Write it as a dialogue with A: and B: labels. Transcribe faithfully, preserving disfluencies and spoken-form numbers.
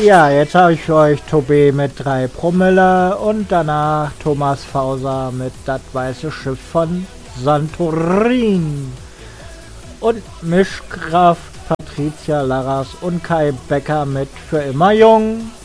A: Ja, jetzt habe ich für euch Tobé mit drei Promille und danach Thomas Fauser mit Das weiße Schiff von Santorin. Und Mischkraft Patricia Larras und Kai Becker mit Für immer jung.